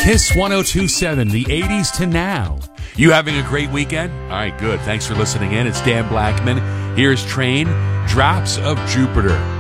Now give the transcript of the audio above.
Kiss 102.7, the 80s to now. You having a great weekend? All right, good. Thanks for listening in. It's Dan Blackman. Here's Train, Drops of Jupiter.